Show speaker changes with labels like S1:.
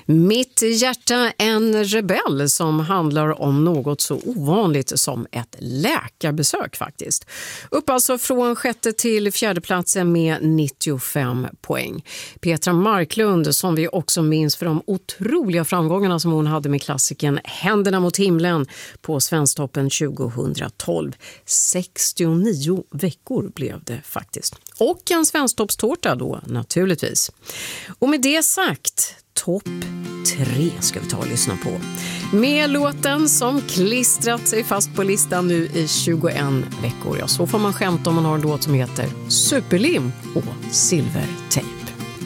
S1: Mitt hjärta en rebell som handlar om något så ovanligt som ett läkarbesök faktiskt. Upp alltså från 6:e till 4:e platsen med 95 poäng. Petra Marklund som vi också minns för de otroliga framgångarna som hon hade med klassiken Händerna mot himlen på Svensktoppen 2012. 69 veckor blev det faktiskt. Och en Svensktoppstårta då naturligtvis. Och med det sagt, topp 3 ska vi ta och lyssna på. Med låten som klistrat sig fast på listan nu i 21 veckor. Ja, så får man skämta om man har en låt som heter Superlim och Silvertejp.